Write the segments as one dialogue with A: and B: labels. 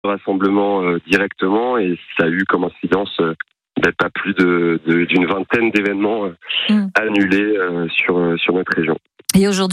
A: rassemblement directement, et ça a eu comme incidence pas plus d'une vingtaine d'événements annulés sur notre région.
B: Et aujourd'hui ?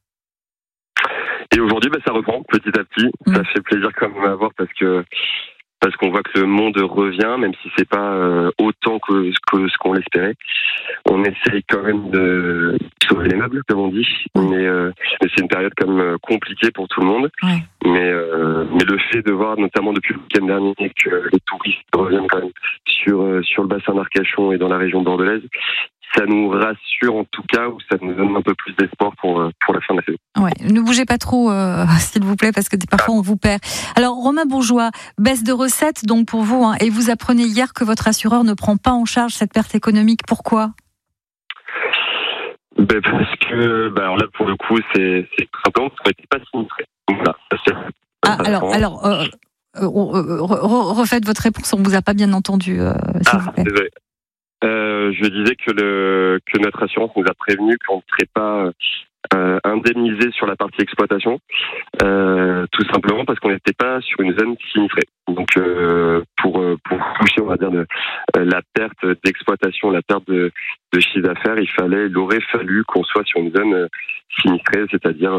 A: Et aujourd'hui, ça reprend petit à petit. Ça fait plaisir quand même à voir parce qu'on voit que le monde revient, même si c'est pas autant que ce qu'on l'espérait. On essaye quand même de sauver les meubles, comme on dit. Mais c'est une période quand même compliquée pour tout le monde.
B: Ouais.
A: Mais le fait de voir, notamment depuis le week-end dernier, que les touristes reviennent quand même sur le bassin d'Arcachon et dans la région bordelaise, ça nous rassure en tout cas, ou ça nous donne un peu plus d'espoir pour la fin de la saison.
B: Ouais, ne bougez pas trop, s'il vous plaît, parce que parfois on vous perd. Alors, Romain Bourgeois, baisse de recettes donc pour vous, et vous apprenez hier que votre assureur ne prend pas en charge cette perte économique. Pourquoi ?
A: Parce que, alors là pour le coup, c'est simplement qu'on n'était pas sinistré. Voilà,
B: refaites votre réponse, on ne vous a pas bien entendu, s'il vous plaît.
A: Désolé. Je disais que notre assurance nous a prévenu qu'on ne serait pas indemnisé sur la partie exploitation, tout simplement parce qu'on n'était pas sur une zone sinistrée. Donc pour toucher, on va dire, la perte d'exploitation, la perte de chiffre d'affaires, il aurait fallu qu'on soit sur une zone sinistrée, c'est-à-dire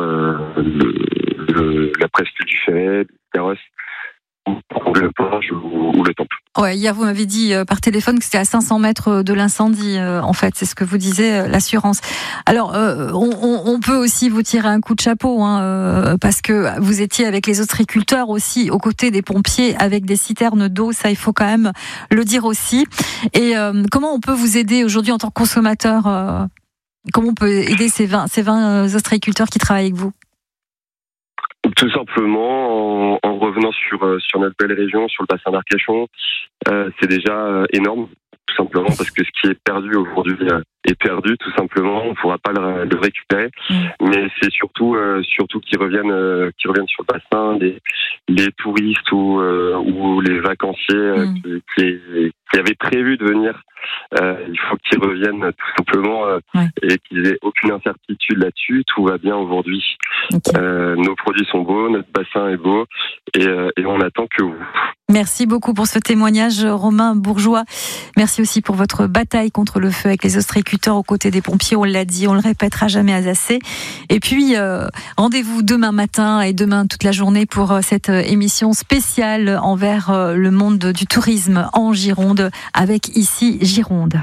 A: la presqu'île du Ferret, le Carrosse, le Porge ou le Temple.
B: Ouais, hier vous m'avez dit par téléphone que c'était à 500 mètres de l'incendie, en fait, c'est ce que vous disait l'assurance. Alors, on peut aussi vous tirer un coup de chapeau, parce que vous étiez avec les ostréiculteurs aussi, aux côtés des pompiers, avec des citernes d'eau, ça il faut quand même le dire aussi. Et comment on peut vous aider aujourd'hui en tant que consommateur comment on peut aider ces 20 ostréiculteurs qui travaillent avec vous ?
A: Tout simplement en revenant sur notre belle région, sur le bassin d'Arcachon, c'est déjà énorme, tout simplement parce que ce qui est perdu aujourd'hui est perdu, tout simplement. On ne pourra pas le récupérer, mais c'est surtout qu'ils reviennent sur le bassin, les touristes ou les vacanciers qui avaient prévu de venir. Il faut qu'ils reviennent tout simplement et qu'ils aient aucune incertitude là-dessus. Tout va bien aujourd'hui. Okay. Nos produits sont beaux, notre bassin est beau et on attend que vous.
B: Merci beaucoup pour ce témoignage, Romain Bourgeois. Merci aussi pour votre bataille contre le feu avec les ostréiculteurs aux côtés des pompiers. On l'a dit, on le répétera jamais assez. Et puis, rendez-vous demain matin et demain toute la journée pour cette émission spéciale envers le monde du tourisme en Gironde avec Ici Gironde.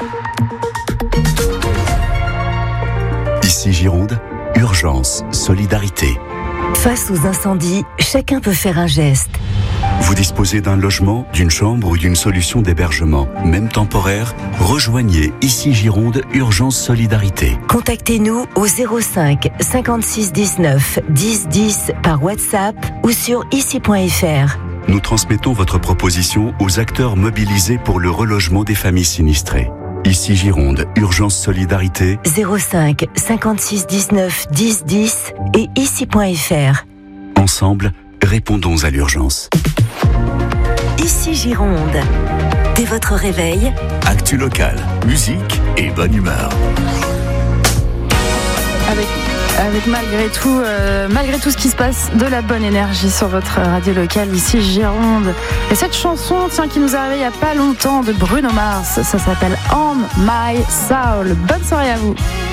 C: Ici Gironde, urgence, solidarité.
D: Face aux incendies, chacun peut faire un geste.
C: Vous disposez d'un logement, d'une chambre ou d'une solution d'hébergement, même temporaire, rejoignez Ici Gironde, urgence solidarité.
D: Contactez-nous au 05 56 19 10 10 par WhatsApp ou sur ici.fr.
C: Nous transmettons votre proposition aux acteurs mobilisés pour le relogement des familles sinistrées. Ici Gironde, urgence solidarité.
D: 05 56 19 10 10 et ici.fr.
C: Ensemble, répondons à l'urgence.
D: Ici Gironde. Dès votre réveil,
C: actu local, musique et bonne humeur.
E: Avec malgré tout ce qui se passe, de la bonne énergie sur votre radio locale ici Gironde. Et cette chanson, qui nous est arrivée il n'y a pas longtemps de Bruno Mars, ça s'appelle On My Soul. Bonne soirée à vous.